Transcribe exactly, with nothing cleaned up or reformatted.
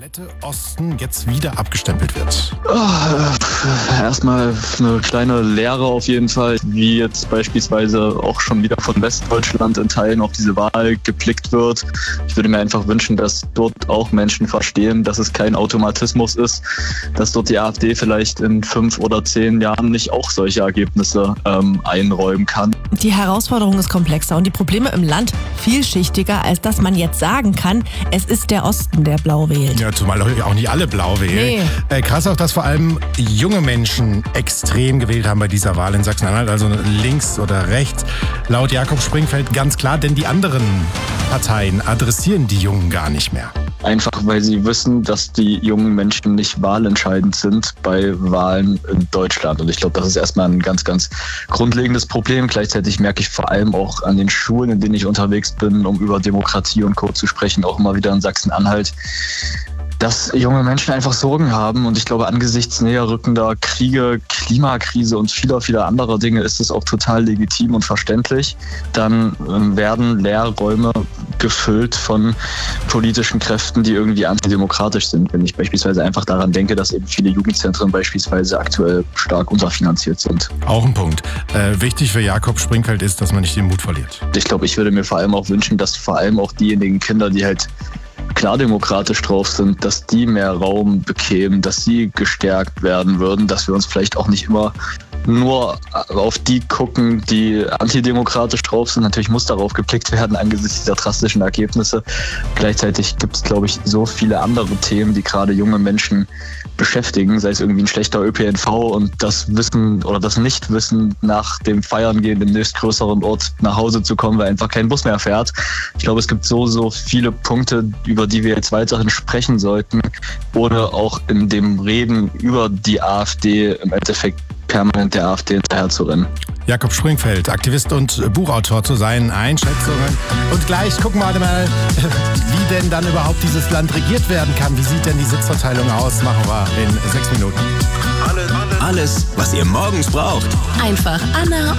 komplette Osten jetzt wieder abgestempelt wird? Oh, erstmal eine kleine Lehre auf jeden Fall, wie jetzt beispielsweise auch schon wieder von Westdeutschland in Teilen auf diese Wahl geblickt wird. Ich würde mir einfach wünschen, dass dort auch Menschen verstehen, dass es kein Automatismus ist, dass dort die AfD vielleicht in fünf oder zehn Jahren nicht auch solche Ergebnisse ähm, einräumen kann. Die Herausforderung ist komplexer und die Probleme im Land vielschichtiger, als dass man jetzt sagen kann, es ist der Osten, der blau wählt. Ja, zumal auch nicht alle blau wählen. Nee. Äh, krass auch, dass vor allem junge Menschen extrem gewählt haben bei dieser Wahl in Sachsen-Anhalt, also links oder rechts. Laut Jakob Springfeld ganz klar, denn die anderen Parteien adressieren die Jungen gar nicht mehr. Einfach weil sie wissen, dass die jungen Menschen nicht wahlentscheidend sind bei Wahlen in Deutschland. Und ich glaube, das ist erstmal ein ganz, ganz grundlegendes Problem. Gleichzeitig merke ich vor allem auch an den Schulen, in denen ich unterwegs bin, um über Demokratie und Co. zu sprechen, auch immer wieder in Sachsen-Anhalt, dass junge Menschen einfach Sorgen haben. Und ich glaube, angesichts näher rückender Kriege, Klimakrise und vieler, vieler anderer Dinge ist es auch total legitim und verständlich. Dann werden Lehrräume gefüllt von politischen Kräften, die irgendwie antidemokratisch sind. Wenn ich beispielsweise einfach daran denke, dass eben viele Jugendzentren beispielsweise aktuell stark unterfinanziert sind. Auch ein Punkt. Äh, wichtig für Jakob Springfeld ist, dass man nicht den Mut verliert. Ich glaube, ich würde mir vor allem auch wünschen, dass vor allem auch diejenigen Kinder, die halt klar demokratisch drauf sind, dass die mehr Raum bekämen, dass sie gestärkt werden würden, dass wir uns vielleicht auch nicht immer nur auf die gucken, die antidemokratisch drauf sind. Natürlich muss darauf geblickt werden angesichts dieser drastischen Ergebnisse. Gleichzeitig gibt es, glaube ich, so viele andere Themen, die gerade junge Menschen beschäftigen, sei es irgendwie ein schlechter Ö P N V und das Wissen oder das Nichtwissen nach dem Feiern gehen im nächstgrößeren Ort nach Hause zu kommen, weil einfach kein Bus mehr fährt. Ich glaube, es gibt so, so viele Punkte, über die wir jetzt weiterhin sprechen sollten, ohne auch in dem Reden über die AfD im Endeffekt permanent der AfD hinterher zu rennen. Jakob Springfeld, Aktivist und Buchautor zu seinen Einschätzungen. Und gleich gucken wir mal, wie denn dann überhaupt dieses Land regiert werden kann. Wie sieht denn die Sitzverteilung aus? Machen wir in sechs Minuten. Alles, was ihr morgens braucht. Einfach Anna